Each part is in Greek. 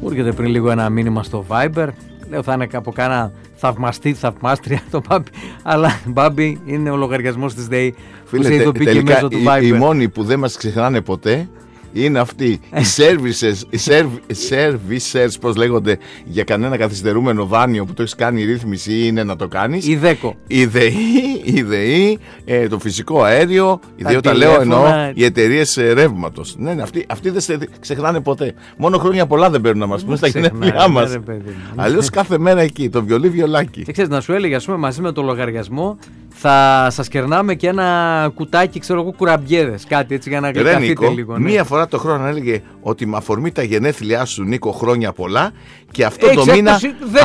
Μου έρχεται πριν λίγο ένα μήνυμα στο Viber. Λέω θα είναι από κάνα θαυμαστή, θαυμάστρια το Μπάμπη. Αλλά Μπάμπη είναι ο λογαριασμός της ΔΕΗ που σε ειδοποιεί και μέσω του Viber. Οι μόνοι που δεν μας ξεχνάνε ποτέ είναι αυτοί οι services, πώς λέγονται, για κανένα καθυστερούμενο δάνειο που το έχεις κάνει η ρύθμιση ή είναι να το κάνεις. Η ΔΕΗ, το φυσικό αέριο, όταν λέω εννοώ οι εταιρείες ρεύματος. Ναι, αυτοί δεν σε ξεχνάνε ποτέ. Μόνο χρόνια πολλά δεν παίρνουν να μας πούν στα γενέθλιά μας. Αλλιώς κάθε μέρα εκεί, το βιολί-βιολάκι. Και ξέρεις, να σου έλεγε, ας πούμε, μαζί με το λογαριασμό θα σας κερνάμε και ένα κουτάκι, ξέρω εγώ, κουραμπιέδες, κάτι έτσι για να γλυκαθείτε λίγο. Ναι. Μία φορά το χρόνο έλεγε ότι με αφορμή τα γενέθλιά σου, Νίκο, χρόνια πολλά, και αυτό το μήνα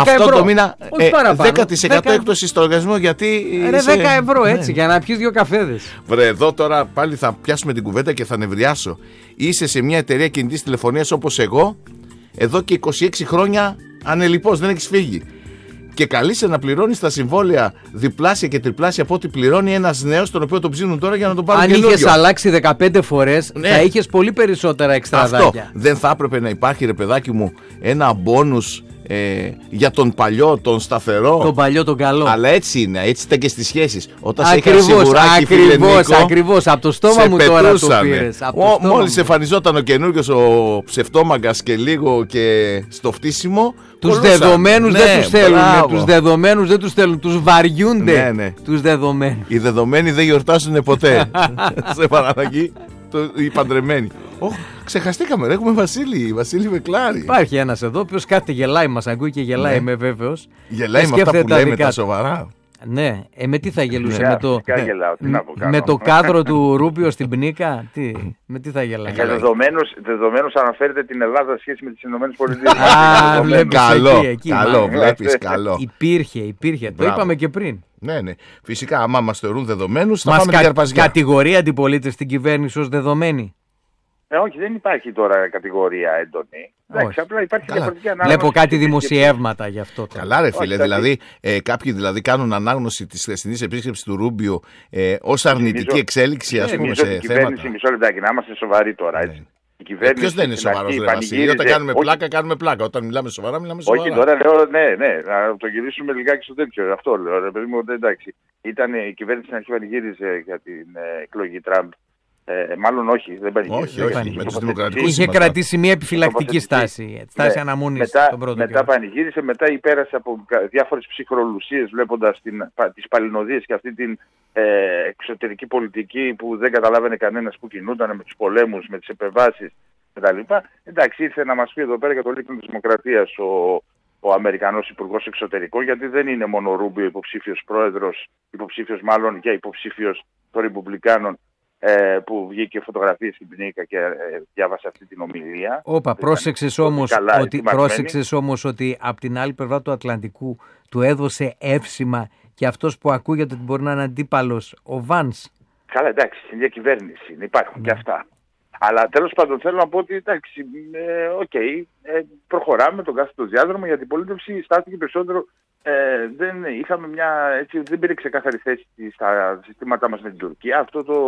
10% έκπτωση στο λογαριασμό, γιατί. 10 ευρώ έτσι, για να πιεις 2 καφέδες. Βρε, εδώ τώρα πάλι θα πιάσουμε την κουβέντα και θα νευριάσω. Είσαι σε μια εταιρεία κινητής τηλεφωνίας όπως εγώ, εδώ και 26 χρόνια ανελιπώς, δεν έχεις φύγει. Και καλείσαι να πληρώνεις τα συμβόλαια διπλάσια και τριπλάσια από ό,τι πληρώνει ένας νέος, τον οποίο τον ψήνουν τώρα για να τον πάρουν καινούριο. Αν είχες αλλάξει 15 φορές, ναι, θα είχες πολύ περισσότερα εξτραδάκια. Αυτό δεν θα έπρεπε να υπάρχει, ρε παιδάκι μου, ένα μπόνους για τον παλιό, τον σταθερό. Τον παλιό, τον καλό. Αλλά έτσι είναι, έτσι ήταν και στις σχέσεις. Όταν σε είχα σιγουράκι, φίλε Νίκο, ακριβώς, από το στόμα μου τώρα το πήρες. Μόλις εμφανιζόταν ο καινούργιος ο ψευτόμαγκας και λίγο και στο φτύσιμο. Τους δεδομένους δεν τους θέλουν. Τους δεδομένους δεν τους θέλουν. Τους βαριούνται. Ναι. Τους δεδομένους. Οι δεδομένοι δεν γιορτάζουν ποτέ. Σε παραλλαγή, οι παντρεμένοι. Ξεχαστήκαμε, ρε, έχουμε Βασίλη Βεκλάρη. Υπάρχει ένας εδώ, ποιος κάθεται γελάει, μας ακούει και γελάει, είμαι βέβαιος. Γελάει με αυτά που λέμε τα σοβαρά. Ναι, με τι θα γελούσε, με το κάδρο του Ρούπιο στην Πνίκα, με τι θα γελάει. Δεδομένως αναφέρεται την Ελλάδα σε σχέση με τις ΗΠΑ. Καλό, βλέπεις, καλό. Υπήρχε, το είπαμε και πριν. Ναι, φυσικά, άμα μας θεωρούν δεδομένους θα πάμε την καρπαζιά. Κατηγορεί αντιπολίτες στην κυβέρνηση ως δεδομένη. Όχι, δεν υπάρχει τώρα κατηγορία έντονη. Εντάξει, απλά υπάρχει διαφορετική ανάγνωση. Βλέπω κάτι δημοσιεύματα γι' αυτό. Καλά, ρε φίλε, δηλαδή κάποιοι κάνουν ανάγνωση της χθεσινής επίσκεψης του Ρούμπιο ως αρνητική εξέλιξη, ας πούμε, σε θέματα. Μισό λεπτάκι, να είμαστε σοβαροί τώρα, έτσι. Ποιος δεν είναι σοβαρός, ρε Βασίλη? Όταν κάνουμε πλάκα, κάνουμε πλάκα. Όταν μιλάμε σοβαρά, μιλάμε σοβαρά. Όχι, τώρα λέω, ναι, να το γυρίσουμε λιγάκι στο τέτοιο. Αυτό λέω, ρε παιδί μου, εντάξει. Η κυβέρνηση στην αρχή πανηγύριζε για την εκλογή Τραμπ. Μάλλον όχι, δεν πανηγύριζε. Όχι, με τους δημοκρατικούς. Είχε κρατήσει μια επιφυλακτική στάση αναμονής στον πρώτο. Μετά πανηγύρισε, μετά υπέρασε από διάφορες ψυχρολουσίες, βλέποντας τις παλινοδίες και αυτή την εξωτερική πολιτική που δεν καταλάβαινε κανένας που κινούνταν, με τους πολέμους, με τις επεμβάσεις κτλ. Εντάξει, ήρθε να μας πει εδώ πέρα για το λίκνο της Δημοκρατίας ο Αμερικανός Υπουργός Εξωτερικών, γιατί δεν είναι μόνο ο Ρούμπιο υποψήφιος μάλλον και υποψήφιος των Ρεπουμπλικάνων, που βγήκε φωτογραφίες στην Πνίκα και διάβασε αυτή την ομιλία. Πρόσεξες όμως ότι από την άλλη πλευρά του Ατλαντικού του έδωσε εύσημα και αυτός που ακούγεται ότι μπορεί να είναι αντίπαλος, ο Βάνς. Καλά, εντάξει, στην διακυβέρνηση υπάρχουν και αυτά. Αλλά τέλος πάντων θέλω να πω ότι εντάξει, προχωράμε τον κάθετο διάδρομο, γιατί η πολίτευση στάθηκε περισσότερο. Δεν πήρε ξεκάθαρη θέση στα συστήματά μας με την Τουρκία.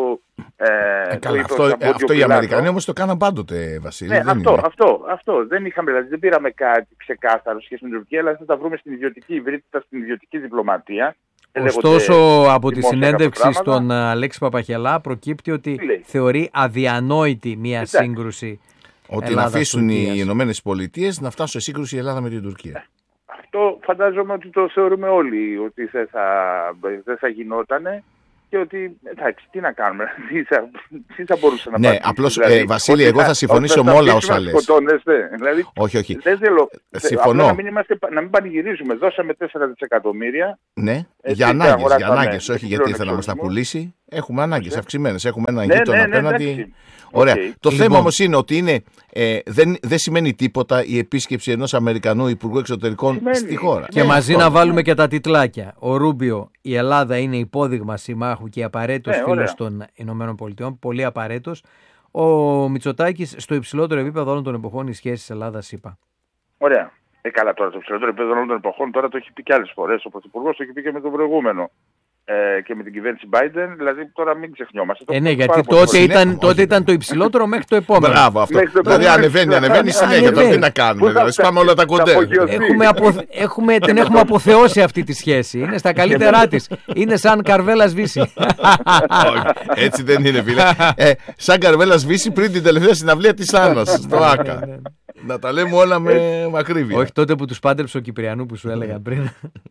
Αυτό οι Αμερικανοί όμως το κάναν πάντοτε, Βασίλη. Ναι, αυτό. Δεν πήραμε κάτι ξεκάθαρο σχέση με την Τουρκία, αλλά θα τα βρούμε στην ιδιωτική υβρίδυτα, στην ιδιωτική διπλωματία. Ωστόσο, από τη συνέντευξη στον Αλέξη Παπαχελά προκύπτει ότι θεωρεί αδιανόητη μια σύγκρουση. Ότι να αφήσουν οι Ηνωμένες Πολιτείες να φτάσουν σε σύγκρουση η Ελλάδα με την Τουρκία. Αυτό φαντάζομαι ότι το θεωρούμε όλοι, ότι δεν θα γινότανε και ότι εντάξει, τι να κάνουμε, τι θα μπορούσε να πάρει. Ναι, απλώς Βασίλη, εγώ θα συμφωνήσω με όλα όσα λες. Δηλαδή, όχι. Συμφωνώ. Να μην πανηγυρίζουμε, δώσαμε 4 δισεκατομμύρια. Ναι, για ανάγκες, όχι γιατί ήθελα να μας τα πουλήσει. Έχουμε ανάγκες αυξημένες, έχουμε έναν γείτονα απέναντι. Ωραία. Το θέμα όμως είναι ότι δεν σημαίνει τίποτα η επίσκεψη ενός Αμερικανού Υπουργού Εξωτερικών στη χώρα. Και μαζί να βάλουμε και τα τιτλάκια. Ο Ρούμπιο, η Ελλάδα είναι υπόδειγμα συμμάχου και απαραίτητος φίλος των ΗΠΑ, πολύ απαραίτητος. Ο Μητσοτάκης στο υψηλότερο επίπεδο όλων των εποχών οι σχέσεις Ελλάδα-ΗΠΑ. Ωραία. Καλά, τώρα το υψηλότερο επίπεδο όλων των εποχών τώρα το έχει πει και άλλες φορές. Ο Πρωθυπουργός το έχει πει και με τον προηγούμενο. και με την κυβέρνηση Biden, δηλαδή τώρα μην ξεχνιόμαστε. Ναι, γιατί τότε ήταν το υψηλότερο μέχρι το επόμενο. Μπράβο, αυτό. Δηλαδή ανεβαίνει συνέχεια. Τώρα τι να κάνουμε, δηλαδή πάμε όλα τα κοντέρ. Την έχουμε αποθεώσει αυτή τη σχέση. Είναι στα καλύτερά της. Είναι σαν καρβέλα σβήσει. Έτσι δεν είναι, φίλε. Σαν καρβέλα σβήσει πριν την τελευταία συναυλία της Άννας στο ΆΚΑ. Να τα λέμε όλα με ακρίβεια. Όχι τότε που τους πάντρεψε ο Κυπριανού που σου έλεγα πριν.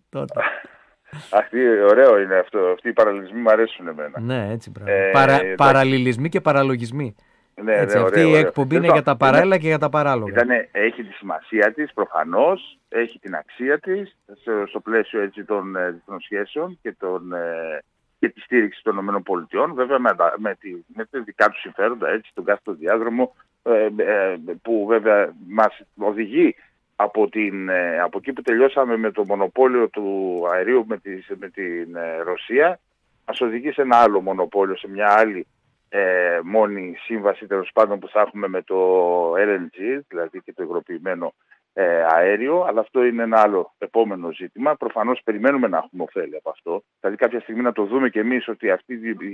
Ωραίο είναι αυτό. Αυτοί οι παραλληλισμοί μου αρέσουν εμένα. Ναι, έτσι πράγμα. Παραλληλισμοί και παραλογισμοί. Ναι, έτσι, αυτή η εκπομπή είναι για τα παράλληλα και για τα παράλογα. Έχει τη σημασία της προφανώς, έχει την αξία της στο πλαίσιο έτσι, των σχέσεων και τη στήριξη των ΗΠΑ, βέβαια με τα δικά του συμφέροντα, έτσι, τον κάθε διάδρομο που βέβαια μας οδηγεί από εκεί που τελειώσαμε με το μονοπόλιο του αερίου με την Ρωσία, μας οδηγεί σε ένα άλλο μονοπόλιο, σε μια άλλη μόνη σύμβαση τέλος πάντων που θα έχουμε με το LNG, δηλαδή και το υγροποιημένο αέριο, αλλά αυτό είναι ένα άλλο επόμενο ζήτημα. Προφανώς περιμένουμε να έχουμε ωφέλη από αυτό. Δηλαδή κάποια στιγμή να το δούμε κι εμείς ότι αυτή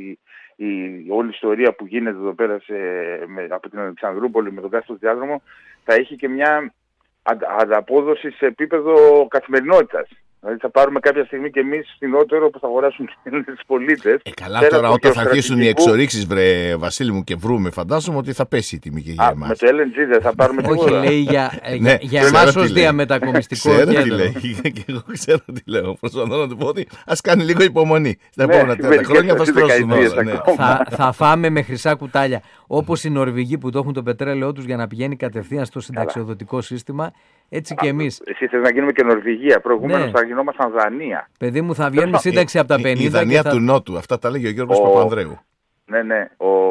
η όλη ιστορία που γίνεται εδώ πέρα από την Αλεξανδρούπολη με τον κάστρο διάδρομο θα έχει και μια ανταπόδοση σε επίπεδο καθημερινότητας. Δηλαδή θα πάρουμε κάποια στιγμή και εμείς φθηνότερο που θα αγοράσουν τις πολίτες. Καλά τώρα όταν θα αρχίσουν οι εξορίξεις, βρε Βασίλη μου, και βρούμε, φαντάζομαι ότι θα πέσει η τιμή και για εμάς. Με το LNG δεν θα πάρουμε τίποτα. Όχι, λέει για εμάς ως διαμετακομιστικό κέντρο. Ξέρω τι λέει, και εγώ ξέρω τι λέω. Προσπαθώ να του πω ότι ας κάνει λίγο υπομονή. Στα επόμενα 4 χρόνια θα στρώσουν όλα. Θα φάμε με χρυσά κουτάλια. Όπως οι Νορβηγοί που το έχουν το πετρέλαιό τους για να πηγαίνει κατευθείαν στο συνταξιοδοτικό σύστημα. Έτσι και εμείς. Εσύ θες να γίνουμε και Νορβηγία. Προηγουμένως θα γινόμασταν Δανία. Παιδί μου, θα βγαίνουμε σύνταξη από τα 50. Η Δανία του Νότου. Αυτά τα λέγει ο Γιώργος Παπανδρέου. Ναι.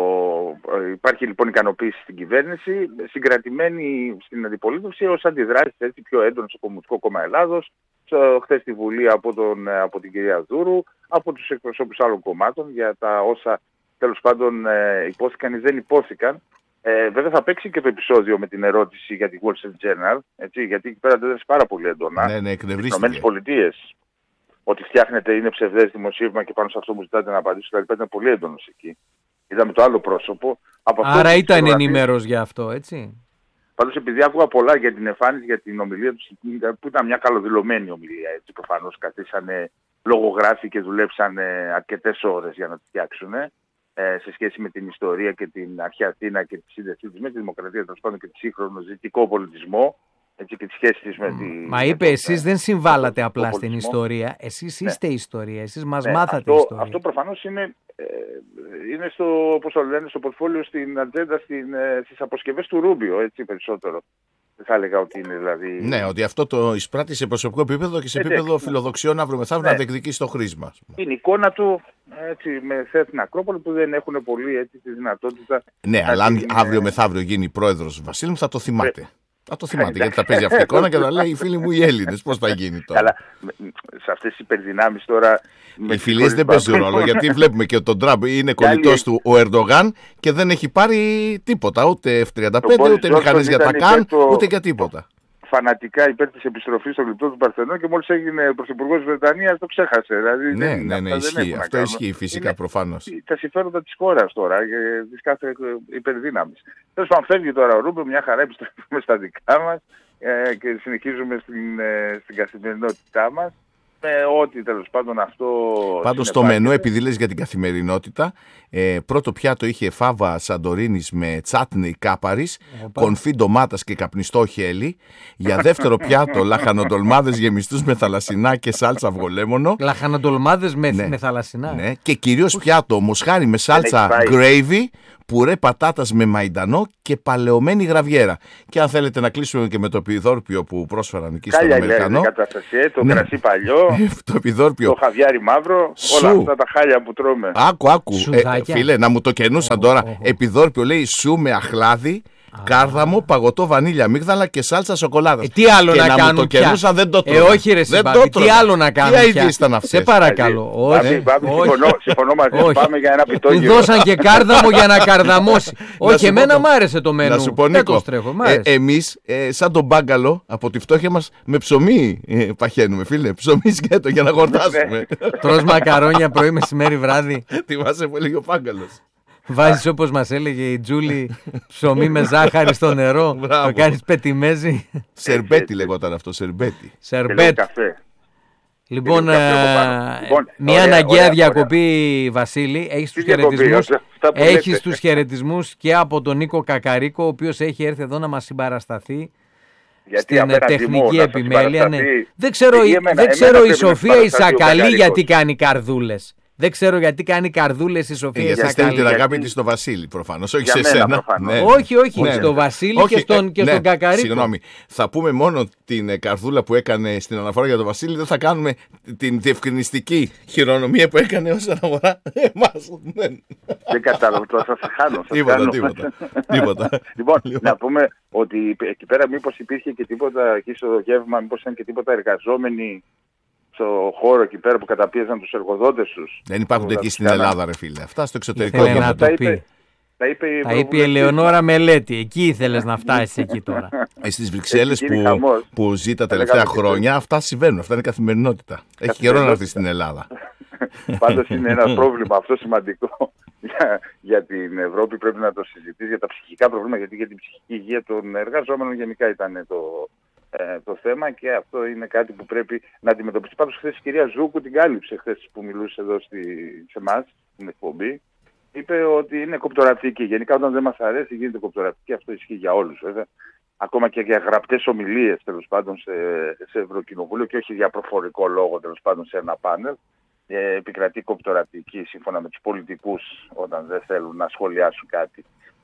Υπάρχει λοιπόν ικανοποίηση στην κυβέρνηση, συγκρατημένη στην αντιπολίτευση ως αντιδράση έτσι πιο έντονο στο Κομμουνιστικό Κόμμα Ελλάδος, χθες στη Βουλή από την κυρία Δούρου, από τους εκπροσώπους άλλων κομμάτων για τα όσα τέλος πάντων υπόθηκαν ή δεν υπόθηκαν. Βέβαια θα παίξει και το επεισόδιο με την ερώτηση για τη Wall Street Journal, έτσι, γιατί εκεί πέρα αντέδρασε πάρα πολύ έντονα. Ναι, εκνευρίστηκε. Στις ΗΠΑ, ότι φτιάχνεται είναι ψευδές δημοσίευμα και πάνω σε αυτό μου ζητάτε να απαντήσω, δηλαδή ήταν πολύ έντονος εκεί. Είδαμε το άλλο πρόσωπο. Άρα ήταν ενημέρος για αυτό, έτσι. Πάντως επειδή άκουγα πολλά για την εμφάνιση, για την ομιλία του, που ήταν μια καλοδηλωμένη ομιλία, έτσι προφανώς καθίσανε λογογράφοι και δουλέψανε αρκετές ώρες για να τη φτιάξουν. Σε σχέση με την ιστορία και την αρχαία Αθήνα και τη σύνδεσή της με τη δημοκρατία, τέλος πάντων και τη σύγχρονο δυτικό πολιτισμό, έτσι, και τη σχέση της με τη... Μα είπε, εσείς δεν συμβάλλατε απλά στην ιστορία, εσείς είστε ιστορία, εσείς μας μάθατε ιστορία. Αυτό προφανώς είναι στο, πώς το λένε, στο πορτφόλιο, στην ατζέντα, στις αποσκευές του Ρούμπιο, έτσι περισσότερο. Δεν θα έλεγα ότι είναι δηλαδή... Ναι, ότι αυτό το εισπράττει σε προσωπικό επίπεδο και σε επίπεδο φιλοδοξιών αύριο μεθαύριο να διεκδικήσει το χρήσμα. Είναι η εικόνα του έτσι, με θέση στην Ακρόπολη που δεν έχουν πολύ έτσι, τη δυνατότητα... Ναι, αλλά αν αύριο μεθαύριο γίνει πρόεδρος Βασίλη μου θα το θυμάται. Θα το θυμάται γιατί θα παίζει αυτή η εικόνα και θα λέει οι φίλοι μου οι Έλληνες. Πώς θα γίνει τώρα. Αλλά σε αυτές τις υπερδυνάμεις τώρα. Οι φιλίες δεν παίζουν ρόλο γιατί βλέπουμε και τον Τραμπ είναι κολλητός του ο Ερντογάν και δεν έχει πάρει τίποτα. Ούτε F-35, ούτε μηχανές για τα ΚΑΝ, ούτε για τίποτα. Φανατικά υπέρ της επιστροφής στο γλυπτό του Παρθενών και μόλις έγινε πρωθυπουργός της Βρετανίας το ξέχασε. Δηλαδή, ναι, ισχύει. Αυτό ισχύει φυσικά προφανώς. Τα συμφέροντα της χώρας τώρα, της κάθε υπερδύναμης. Τέλος πάντων, φεύγει τώρα ο Ρούμπιο, μια χαρά επιστρέφουμε στα δικά μας και συνεχίζουμε στην καθημερινότητά μας. Ό,τι τέλος πάντων αυτό... Πάντως το μενού, επειδή λες για την καθημερινότητα, πρώτο πιάτο είχε φάβα σαντορίνης με τσάτνη κάπαρης, κονφί ντομάτας και καπνιστό χέλι. Για δεύτερο πιάτο λαχανοτολμάδες γεμιστούς με θαλασσινά και σάλτσα αυγολέμονο. Λαχανοτολμάδες με θαλασσινά. Ναι. Και κυρίως πιάτο μοσχάρι με σάλτσα gravy, πουρέ πατάτας με μαϊντανό και παλαιωμένη γραβιέρα. Και αν θέλετε να κλείσουμε και με το επιδόρπιο που πρόσφεραν εκεί στον Αμερικανό. Το κρασί παλιό, το επιδόρπιο. Το χαβιάρι μαύρο, όλα αυτά τα χάλια που τρώμε. Άκου. Φίλε, να μου το καινούσαν τώρα. Επιδόρπιο λέει σου με αχλάδι, Κάρδαμο, παγωτό, βανίλια, αμύγδαλα και σάλτσα σοκολάδας. Τι άλλο και να κάνουν μου το κερνούσαν, δεν το τρώγα. Όχι ρε Συμπάμπη, τι άλλο να κάνουν. Τι ideas ήταν αυτές? Σε παρακαλώ. Όχι. Συμφωνώ μαζί. Πάμε για ένα πιτόγυρο. Του δώσαν και κάρδαμο για να καρδαμώσει. Όχι, εμένα μ' άρεσε το μενού. Να σου πω, Νίκο, εμείς σαν τον μπάγκαλο από τη φτώχεια μας με ψωμί παχαίνουμε, φίλε. Ψωμί σκέτο για να γορτάσουμε. Τρως μακαρόνια πρωί, μεσημέρι, βράδυ. Θυμάσαι που έλεγε ο μπάγκαλος? Βάζεις, όπως μας έλεγε η Τζούλη, ψωμί με ζάχαρη στο νερό. Το κάνεις πετιμέζι. Σερμπέτι λεγόταν αυτό, σερμπέτι. Σερμπέτ. Λοιπόν, μια αναγκαία διακοπή, Βασίλη. Έχεις τους χαιρετισμούς και από τον Νίκο Κακαρίκο, ο οποίος έχει έρθει εδώ να μας συμπαρασταθεί. Στην τεχνική επιμέλεια. Δεν ξέρω η Σοφία η Σακαλή γιατί κάνει καρδούλες. Δεν ξέρω γιατί κάνει καρδούλες η Σοφία Σακαλή. Γιατί στέλνει την αγάπη της στο Βασίλη προφανώς, όχι σε εσένα. Ναι. Όχι, στο Βασίλη και στον Κακαρίκο. Συγγνώμη, θα πούμε μόνο την καρδούλα που έκανε στην αναφορά για τον Βασίλη, δεν θα κάνουμε την διευκρινιστική χειρονομία που έκανε όσον αφορά εμάς. Δεν κατάλαβα, τώρα θα σε χάνω. Τίποτα. Λοιπόν, να πούμε ότι εκεί πέρα μήπως υπήρχε και τίποτα, εκεί στο γεύμα, μήπως ήταν και τίποτα εργαζόμενοι στο χώρο εκεί πέρα που καταπίεζαν τους εργοδότες τους. Δεν υπάρχουν εκεί στην Ελλάδα, ρε φίλε. Αυτά στο εξωτερικό. Τα είπε η Ελεονόρα Μελέτη. Εκεί ήθελες να φτάσεις εκεί τώρα. Στις Βρυξέλλες που ζει τα τελευταία χρόνια, αυτά συμβαίνουν. Αυτά είναι καθημερινότητα. Έχει καιρό να έρθει στην Ελλάδα. Πάντως είναι ένα πρόβλημα αυτό σημαντικό για την Ευρώπη. Πρέπει να το συζητήσει για τα ψυχικά προβλήματα, γιατί για την ψυχική υγεία των εργαζόμενων γενικά ήταν το θέμα, και αυτό είναι κάτι που πρέπει να αντιμετωπιστεί. Πάντως χθες η κυρία Ζούκου την κάλυψε, χθες που μιλούσε εδώ σε εμάς στην εκπομπή. Είπε ότι είναι κοπτοραπτική. Γενικά όταν δεν μας αρέσει γίνεται κοπτοραπτική. Αυτό ισχύει για όλους βέβαια. Ακόμα και για γραπτές ομιλίες τέλος πάντων σε Ευρωκοινοβούλιο, και όχι για προφορικό λόγο τέλος πάντων σε ένα πάνελ. Επικρατεί κοπτοραπτική σύμφωνα με τους πολιτικούς όταν δεν θέλουν να σχολιάσουν κάτι.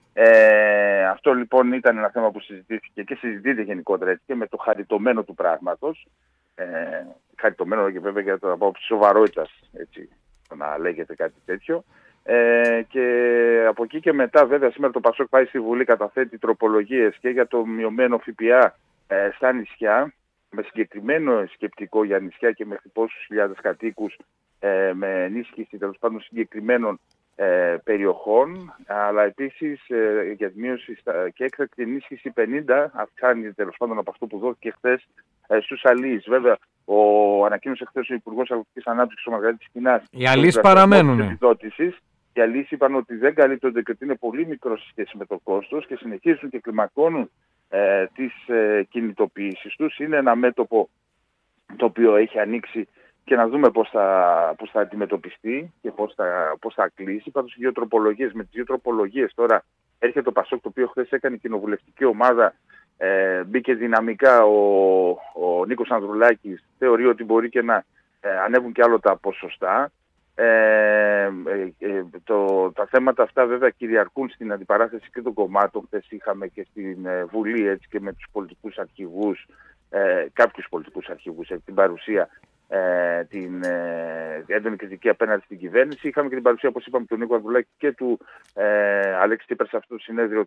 Αυτό λοιπόν ήταν ένα θέμα που συζητήθηκε και συζητείται γενικότερα έτσι, και με το χαριτωμένο του πράγματος. Χαριτωμένο και βέβαια για το από σοβαρότητας, έτσι, να λέγεται κάτι τέτοιο. Και από εκεί και μετά βέβαια σήμερα το Πασόκ πάει στη Βουλή, καταθέτει τροπολογίες και για το μειωμένο ΦΠΑ στα νησιά, με συγκεκριμένο σκεπτικό για νησιά και μέχρι πόσους χιλιάδες κατοίκους, με ενίσχυση τέλος πάντων συγκεκριμένων περιοχών, αλλά επίσης για τη μείωση και έκτακτη ενίσχυση 50, αυξάνει τέλος πάντων από αυτό που δόθηκε χθες στους αλείς. Βέβαια, ανακοίνωσε χθες ο Υπουργός Αγροτικής Ανάπτυξης, ο Μαργαρίτης Κινάς. Οι αλείς παραμένουν. Οι αλείς είπαν ότι δεν καλύπτονται και ότι είναι πολύ μικρό σε σχέση με το κόστος και συνεχίζουν και κλιμακώνουν τις κινητοποιήσεις τους. Είναι ένα μέτωπο το οποίο έχει ανοίξει και να δούμε πώς θα αντιμετωπιστεί και πώς θα κλείσει. Πάντως με τις δύο τροπολογίες τώρα έρχεται το Πασόκ, το οποίο χθες έκανε κοινοβουλευτική ομάδα, μπήκε δυναμικά ο Νίκος Ανδρουλάκης, θεωρεί ότι μπορεί και να ανέβουν και άλλο τα ποσοστά. Τα θέματα αυτά βέβαια κυριαρχούν στην αντιπαράθεση και των κομμάτων. Χθες είχαμε και στην Βουλή έτσι, και με τους πολιτικούς αρχηγούς, κάποιους πολιτικούς αρχηγούς, την παρουσία την έντονη κριτική απέναντι στην κυβέρνηση. Είχαμε και την παρουσία, όπως είπαμε, του Νίκου Ανδρουλάκη και του Αλέξη Τσίπρα σε αυτό το συνέδριο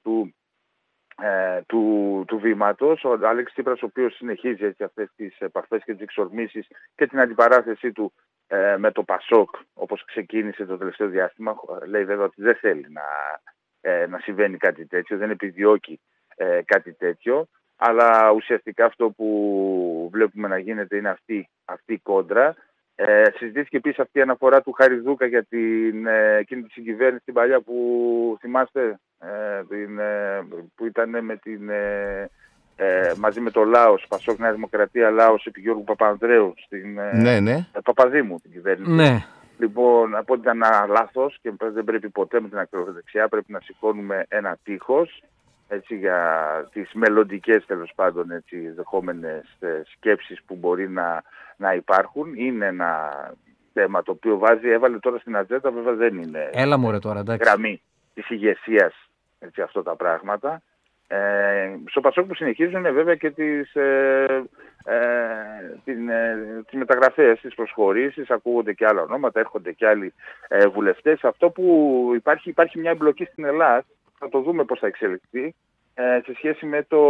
του Βήματος. Ο Αλέξης Τσίπρας, ο οποίος συνεχίζει έτσι, αυτές τις επαφές και τις εξορμήσεις και την αντιπαράθεσή του με το Πασόκ, όπως ξεκίνησε το τελευταίο διάστημα. Λέει βέβαια ότι δεν θέλει να συμβαίνει κάτι τέτοιο, δεν επιδιώκει κάτι τέτοιο. Αλλά ουσιαστικά αυτό που βλέπουμε να γίνεται είναι αυτή η κόντρα. Συζητήθηκε επίσης αυτή η αναφορά του Χαριδούκα για εκείνη τη συγκυβέρνηση την παλιά που θυμάστε, που ήταν μαζί με το Λάος, Πασόκ Νέα Δημοκρατία, Λάος επί Γιώργου Παπανδρέου στην Παπαδήμου την κυβέρνηση. Ναι. Λοιπόν, από ότι ήταν ένα λάθος και δεν πρέπει ποτέ με την ακροδεξιά, πρέπει να σηκώνουμε ένα τείχος. Έτσι, για τις μελλοντικές τέλος πάντων έτσι, δεχόμενες σκέψεις που μπορεί να υπάρχουν. Είναι ένα θέμα το οποίο έβαλε τώρα στην ατζέντα, βέβαια δεν είναι γραμμή της ηγεσίας έτσι, αυτό τα πράγματα. Στο Πασόκ που συνεχίζουν βέβαια και τις μεταγραφές, τις προσχωρήσεις, ακούγονται και άλλα ονόματα, έρχονται και άλλοι βουλευτές. Αυτό που υπάρχει μια εμπλοκή στην Ελλάδα. Θα το δούμε πώς θα εξελιχθεί. σε σχέση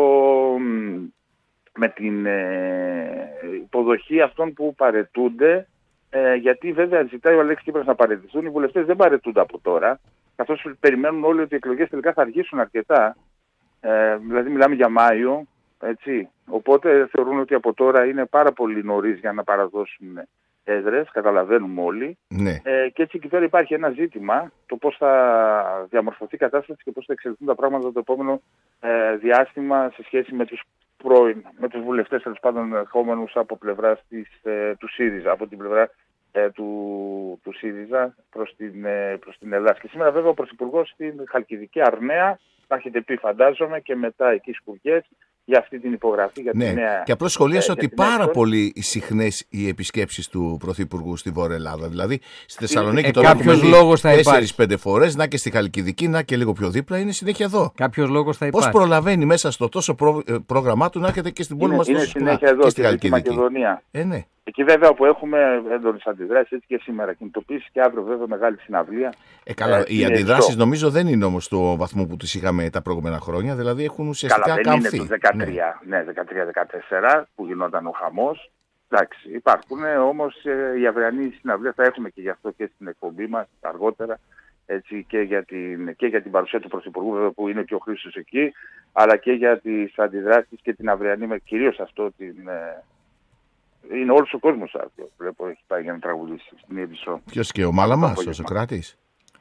με την υποδοχή αυτών που παραιτούνται, γιατί βέβαια ζητάει ο Αλέξης Τσίπρας να παραιτηθούν. Οι βουλευτές δεν παραιτούνται από τώρα, καθώς περιμένουν όλοι ότι οι εκλογές τελικά θα αργήσουν αρκετά. Δηλαδή μιλάμε για Μάιο, έτσι. Οπότε θεωρούν ότι από τώρα είναι πάρα πολύ νωρίς για να παραδώσουν έδρες, καταλαβαίνουμε όλοι. Ναι. Και έτσι εκεί πέρα υπάρχει ένα ζήτημα, το πώς θα διαμορφωθεί η κατάσταση και πώς θα εξελιχθούν τα πράγματα το επόμενο διάστημα σε σχέση με τους βουλευτές τέλος πάντων ερχόμενους από πλευράς του ΣΥΡΙΖΑ, από την πλευρά του ΣΥΡΙΖΑ προς την Ελλάδα. Και σήμερα βέβαια ο Πρωθυπουργός στην Χαλκιδική Αρναία θα έχετε πει φαντάζομαι και μετά εκεί Σκουριές για αυτή την υπογραφή. Για ναι, τη νέα, και απλώς σχολίασα ότι πάρα πολύ συχνές οι επισκέψεις του Πρωθυπουργού στη Βόρεια Ελλάδα. Δηλαδή στη Θεσσαλονίκη το κάποιος λόγος θα υπάρχει. 4-5 φορές, να και στη Χαλκιδική, να και λίγο πιο δίπλα, είναι συνέχεια εδώ. Κάποιος λόγος θα υπάρχει. Πώς προλαβαίνει μέσα στο τόσο πρόγραμμά του να έρχεται και στην πόλη μας είναι συνέχεια εδώ, και στη Χαλκιδική. Μακεδονία. Ναι. Εκεί βέβαια που έχουμε έντονες αντιδράσεις, έτσι και σήμερα κινητοποίηση και αύριο βέβαια μεγάλη συναυλία. Καλά, οι αντιδράσεις νομίζω δεν είναι όμως στο βαθμό που τις είχαμε τα προηγούμενα χρόνια, δηλαδή έχουν ουσιαστικά καμφθεί. Είναι το 13-14 που γινόταν ο χαμός. Εντάξει, υπάρχουν όμως η αυριανή συναυλία θα έχουμε και γι' αυτό και στην εκπομπή μας αργότερα. Έτσι, και για την παρουσία του Πρωθυπουργού βέβαια, που είναι και ο Χρήστος εκεί, αλλά και για τις αντιδράσεις και την αυριανή, κυρίως αυτό είναι όλος ο κόσμος αυτό που έχει πάει για να τραγουδήσει στην Ιδισσό. Ποιος και ο Μάλαμας, ο Σοκράτης?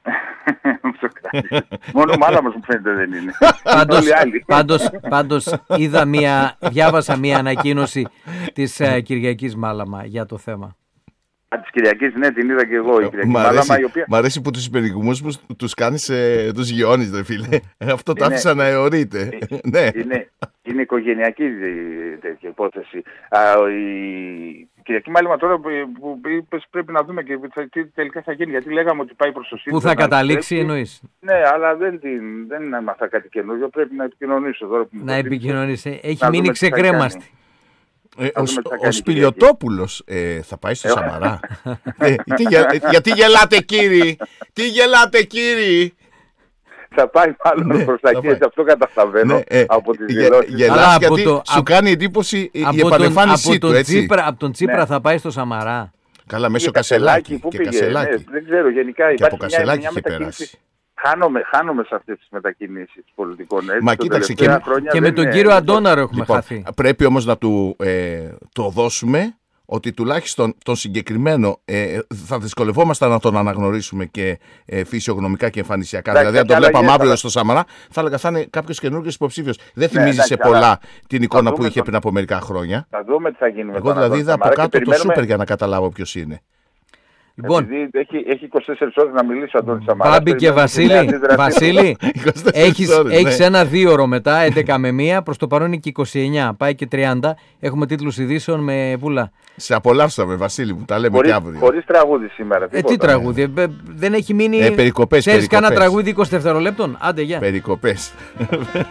Μόνο ο Μάλαμας μου φαίνεται δεν είναι. Πάντως διάβασα μία ανακοίνωση της Κυριακής Μάλαμα για το θέμα. Της Κυριακής, ναι, την είδα και εγώ. Μ' αρέσει που τους υπερηγουμούς τους κάνεις, τους γιώνεις, δε φίλε. Αυτό το άφησα να αιωρείται. Είναι οικογενειακή τέτοια υπόθεση. Η Κυριακή Μάλαμα τώρα που είπες πρέπει να δούμε και τι τελικά θα γίνει. Γιατί λέγαμε ότι πάει προς το ΣΥΡΙΖΑ. Πού θα καταλήξει εννοείς? Ναι, αλλά δεν έμαθα κάτι καινούριο. Πρέπει να επικοινωνήσω τώρα. Να επικοινωνήσει. Έχει μείνει ξεκρέμαστη. Ο Σπηλιοτόπουλος θα πάει στο Σαμαρά. Γιατί γελάτε κύριοι? Τι γελάτε κύριοι? Θα πάει μάλλον προς τα εκεί, αυτό καταλαβαίνω από τις δηλώσεις. Γελάς γιατί σου κάνει εντύπωση η επανεμφάνισή του, έτσι. Από τον Τσίπρα θα πάει στο Σαμαρά. Καλά, μέσω Κασελάκη. Δεν ξέρω, γενικά υπάρχει μια μετακίνηση. Χάνομαι σε αυτές τις μετακινήσεις πολιτικών. Μα κοίταξε και με τον κύριο Αντώναρο έχουμε χαθεί. Πρέπει όμως να του το δώσουμε ότι τουλάχιστον τον συγκεκριμένο θα δυσκολευόμασταν να τον αναγνωρίσουμε και φυσιογνωμικά και εμφανισιακά. Δηλαδή, αν το βλέπαμε αύριο στο Σαμαρά, θα έλεγα θα είναι κάποιος καινούργιος υποψήφιος. Δεν θυμίζει σε πολλά την εικόνα που είχε πριν από μερικά χρόνια. Θα δούμε τι θα γίνει. Εγώ δηλαδή είδα από κάτω το σούπερ για να καταλάβω ποιος είναι. Λοιπόν, έχει 24 ώρες να μιλήσω Αντώνη Σαμαρά. Μπάμπη και Βασίλη, έχεις ένα 2ωρο μετά, 11 με 1, προς το παρόν είναι και 29, πάει και 30. Έχουμε τίτλους ειδήσεων με Βούλα. Σε απολαύσαμε Βασίλη μου, τα λέμε και αύριο. Χωρίς τραγούδι σήμερα. Τι τραγούδι, δεν έχει μείνει. Περικοπές. Ξέρεις κάνα τραγούδι 20 δευτερολέπτων, άντε γεια. Περικοπές.